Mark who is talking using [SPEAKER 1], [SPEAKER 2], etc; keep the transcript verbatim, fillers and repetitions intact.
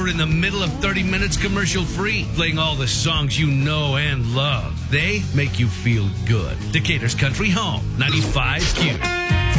[SPEAKER 1] We're in the middle of thirty minutes commercial free, playing all the songs you know and love. They make you feel good. Decatur's Country Home, ninety-five Q.